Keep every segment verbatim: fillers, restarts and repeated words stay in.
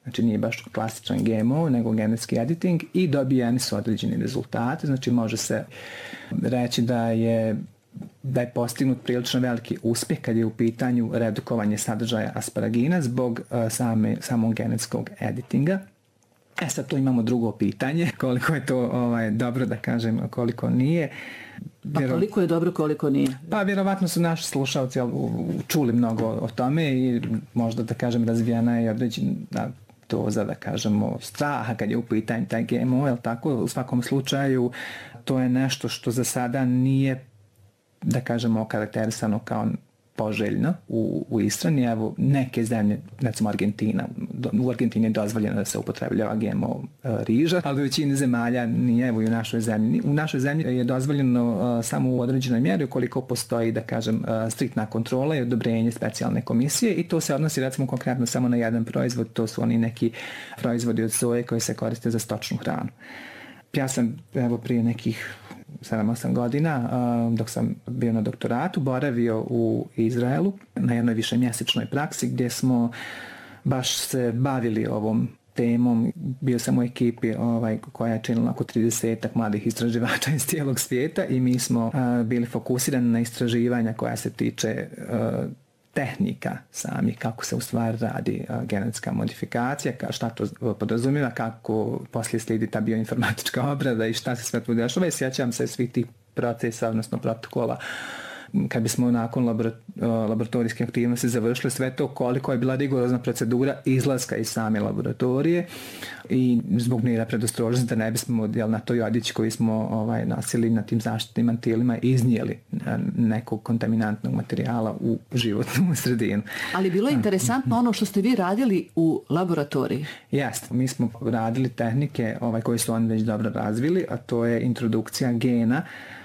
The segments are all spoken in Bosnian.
znači nije baš klasičan G M O, nego genetski editing i dobijeni su određeni rezultati, znači može se reći da je da je postignut prilično veliki uspjeh kad je u pitanju redukovanje sadržaja asparagina zbog uh, same, samog genetskog editinga. E sad tu imamo drugo pitanje, koliko je to ovaj, dobro da kažem, koliko nije. Pa koliko je dobro, koliko nije? Pa vjerovatno su naši slušalci čuli mnogo o tome i možda da kažem razvijena je određena doza da kažemo straha kad je u pitanju taj G M O, jel tako? U svakom slučaju to je nešto što za sada nije da kažemo okarakterisano kao poželjno u, u ishrani. Evo neke zemlje, recimo Argentina, u Argentini je dozvoljeno da se upotrebljava G M O riža, ali u većini zemalja nije, evo i u našoj zemlji. U našoj zemlji je dozvoljeno uh, samo u određenoj mjeri ukoliko postoji, da kažem, uh, striktna kontrola i odobrenje specijalne komisije i to se odnosi recimo konkretno samo na jedan proizvod, to su oni neki proizvodi od soje koji se koriste za stočnu hranu. Ja sam evo prije nekih sedam osam godina, dok sam bio na doktoratu, boravio u Izraelu na jednoj višemjesečnoj praksi gdje smo baš se bavili ovom temom. Bio sam u ekipi ovaj, koja je činila oko tridesetak mladih istraživača iz cijelog svijeta i mi smo uh, bili fokusirani na istraživanja koja se tiče uh, tehnika sami, kako se u stvari radi a, genetska modifikacija, ka, šta to podrazumijeva, kako poslije slijedi ta bioinformatička obrada i šta se sve tu dešava. I sjećam se svih tih procesa, odnosno protokola, kad bismo nakon laboratorijske aktivnosti završili sve to, koliko je bila rigorozna procedura izlaska iz same laboratorije i zbog mjera predostrožnosti da ne bismo jel, na toj odići koji smo ovaj, nosili na tim zaštitnim mantilima iznijeli nekog kontaminantnog materijala u životnu sredinu. Ali bilo je interesantno ono što ste vi radili u laboratoriji. Jeste, mi smo radili tehnike ovaj, koje su oni već dobro razvili, a to je introdukcija gena.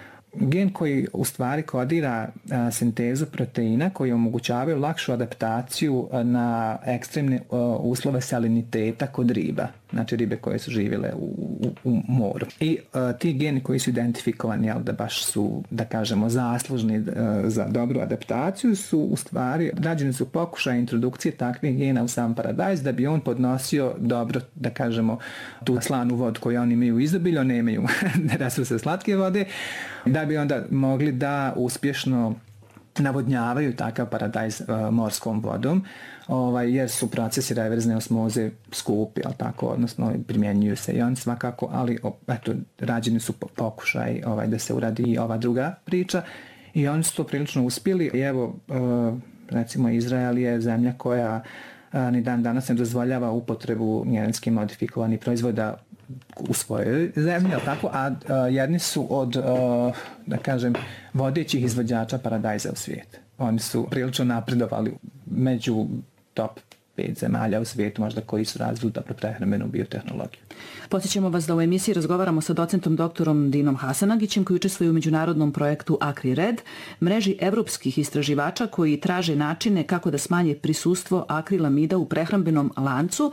Gen koji u stvari kodira a, sintezu proteina koji omogućavaju lakšu adaptaciju a, na ekstremne a, uslove saliniteta kod riba, znači ribe koje su živjele u, u, u moru. I a, ti geni koji su identifikovani, jel, da baš su, da kažemo, zaslužni a, za dobru adaptaciju, su u stvari, rađeni su pokušaj introdukcije takvih gena u sam paradajz da bi on podnosio dobro, da kažemo, tu slanu vodu koju oni imaju u izobilju, nemaju resurse slatke vode, da bi onda mogli da uspješno navodnjavaju takav paradajz uh, morskom vodom, ovaj, jer su procesi reverzne osmoze skupi, ali tako, odnosno primjenjuju se i on svakako, ali eto, rađeni su pokušaj ovaj, da se uradi i ova druga priča i oni su to prilično uspjeli. I evo, uh, recimo, Izrael je zemlja koja uh, ni dan danas ne dozvoljava upotrebu genetski modifikovanih proizvoda u svojoj zemlji, tako, a, a jedni su od, a, da kažem, vodećih izvođača paradajza u svijetu. Oni su prilično napredovali među top pet zemalja u svijetu, možda koji su razvili dobro prehrambenu biotehnologiju. Podsjećamo vas da u emisiji razgovaramo sa docentom doktorom Dinom Hasanagićem koji učestvuje u međunarodnom projektu AgriRed, mreži evropskih istraživača koji traže načine kako da smanje prisustvo akrilamida u prehrambenom lancu.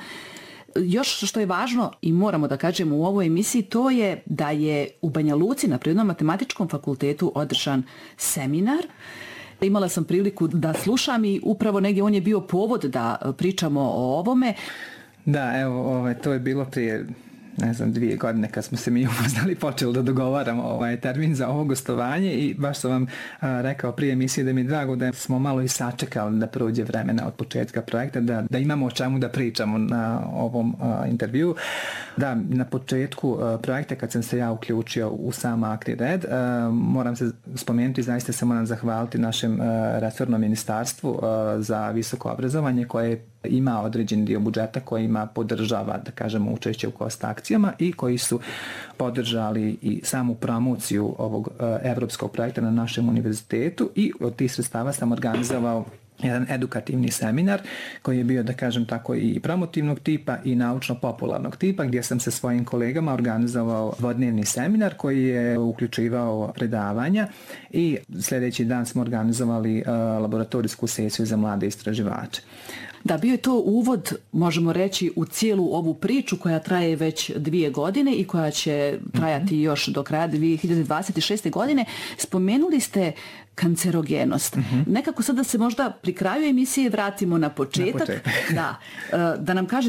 Još što je važno i moramo da kažemo u ovoj emisiji, to je da je u Banja Luci na Prirodnom matematičkom fakultetu održan seminar. Imala sam priliku da slušam i upravo negdje on je bio povod da pričamo o ovome. Da, evo, ovaj, to je bilo prije, ne znam, dvije godine kad smo se mi upoznali, počeli da dogovaramo ovaj termin za ovo gostovanje i baš sam vam a, rekao prije emisije da mi je drago da smo malo i sačekali da prođe vremena od početka projekta, da, da imamo o čemu da pričamo na ovom a, intervju. Da, na početku a, projekta kad sam se ja uključio u sam AgriRed, a, moram se spomenuti, zaista se moram zahvaliti našem a, resornom ministarstvu a, za visoko obrazovanje koje ima određen dio budžeta kojima podržava, da kažemo, učešće u kost akcijama i koji su podržali i samu promociju ovog uh, evropskog projekta na našem univerzitetu i od tih sredstava sam organizovao jedan edukativni seminar koji je bio, da kažem tako, i promotivnog tipa i naučno-popularnog tipa, gdje sam sa svojim kolegama organizovao dvodnevni seminar koji je uključivao predavanja i sljedeći dan smo organizovali uh, laboratorijsku sesiju za mlade istraživače. Da, bio je to uvod, možemo reći, u cijelu ovu priču koja traje već dvije godine i koja će trajati još do kraja dvije hiljade dvadeset šeste. godine. Spomenuli ste kancerogenost. Mm-hmm. Nekako sada se možda pri kraju emisije vratimo na početak. Na početak. Da, da nam kaže